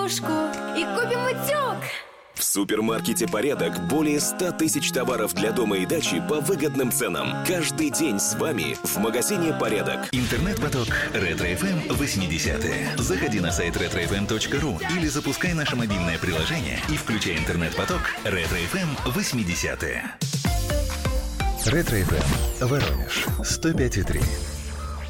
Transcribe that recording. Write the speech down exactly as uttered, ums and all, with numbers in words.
игрушку и купим утюг. В супермаркете «Порядок» более ста тысяч товаров для дома и дачи по выгодным ценам. Каждый день с вами в магазине «Порядок». Интернет-поток Ретро-эф эм восьмидесятые. Заходи на сайт ретро эф эм точка ру или запускай наше мобильное приложение и включай интернет-поток Ретро-эф эм восьмидесятые. Ретро-эф эм Воронеж сто пять и три.